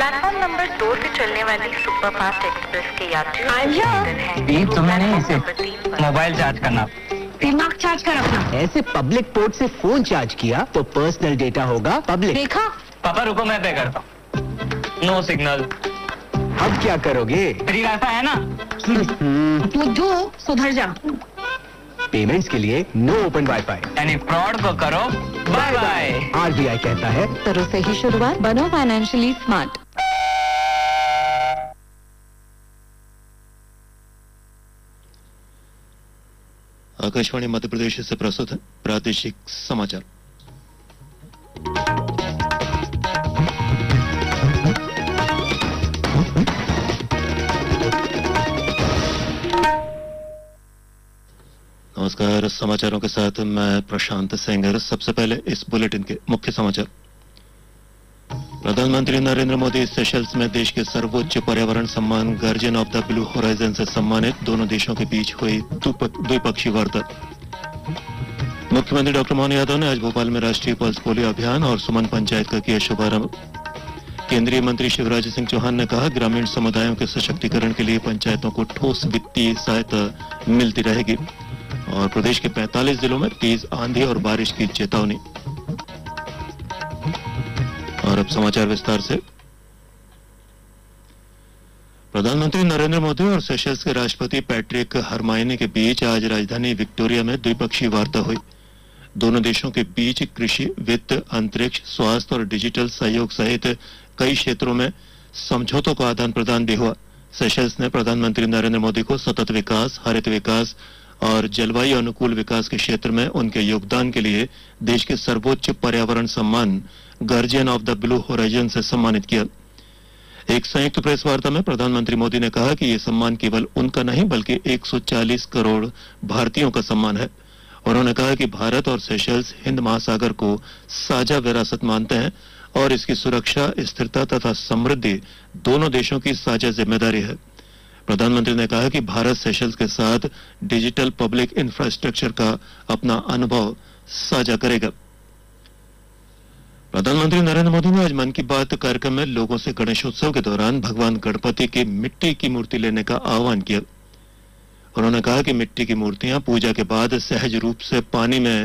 Platform number 2 से चलने वाली सुपरफास्ट एक्सप्रेस के यात्रियों तुम्हें नहीं, इसे मोबाइल चार्ज करना, दिमाग चार्ज कर अपना। ऐसे पब्लिक पोर्ट से फोन चार्ज किया तो पर्सनल डेटा होगा पब्लिक। देखा? पापा रुको, मैं पे करता हूँ। No signal. अब क्या करोगे? फ्री वाईफाई है ना? बुद्धू सुधर जा। पेमेंट्स के लिए नो ओपन वाईफाई। यानी फ्रॉड को करो बाय बाय। आरबीआई कहता है करो सही शुरुआत, बनो फाइनेंशियली स्मार्ट। आकाशवाणी मध्य प्रदेश से प्रस्तुत है प्रादेशिक समाचार। नमस्कार, समाचारों के साथ मैं प्रशांत सेंगर। सबसे पहले इस बुलेटिन के मुख्य समाचार। प्रधानमंत्री नरेंद्र मोदी सेशल्स में देश के सर्वोच्च पर्यावरण सम्मान guardian of the blue horizon से सम्मानित। दोनों देशों के बीच हुई द्विपक्षीय वार्ता। मुख्यमंत्री डॉक्टर मोहन यादव ने आज भोपाल में राष्ट्रीय पल्स पोलियो अभियान और सुमन पंचायत का किया शुभारंभ। केंद्रीय मंत्री शिवराज सिंह चौहान ने कहा, ग्रामीण समुदायों के सशक्तिकरण के लिए पंचायतों को ठोस वित्तीय सहायता मिलती रहेगी। और प्रदेश के 45 जिलों में तेज आंधी और बारिश की चेतावनी। और अब समाचार विस्तार से। प्रधानमंत्री नरेंद्र मोदी और सेशल्स के राष्ट्रपति पैट्रिक हरमाइनी के बीच आज राजधानी विक्टोरिया में द्विपक्षीय वार्ता हुई। दोनों देशों के बीच कृषि, वित्त, अंतरिक्ष, स्वास्थ्य और डिजिटल सहयोग सहित कई क्षेत्रों में समझौतों का आदान प्रदान भी हुआ। सेशल्स ने प्रधानमंत्री नरेंद्र मोदी को सतत विकास, हरित विकास और जलवायु अनुकूल विकास के क्षेत्र में उनके योगदान के लिए देश के सर्वोच्च पर्यावरण सम्मान guardian of the blue horizon से सम्मानित किया। एक संयुक्त प्रेस वार्ता में प्रधानमंत्री मोदी ने कहा कि यह सम्मान केवल उनका नहीं बल्कि 140 करोड़ भारतीयों का सम्मान है। उन्होंने कहा कि भारत और सेशल्स हिंद महासागर को साझा विरासत मानते हैं और इसकी सुरक्षा, स्थिरता तथा समृद्धि दोनों देशों की साझा जिम्मेदारी है। प्रधानमंत्री ने कहा कि भारत सेशल्स के साथ डिजिटल पब्लिक इंफ्रास्ट्रक्चर का अपना अनुभव साझा करेगा। प्रधानमंत्री नरेंद्र मोदी ने आज मन की बात कार्यक्रम में लोगों से गणेशोत्सव के दौरान भगवान गणपति की मिट्टी की मूर्ति लेने का आह्वान किया। उन्होंने कहा कि मिट्टी की मूर्तियां पूजा के बाद सहज रूप से पानी में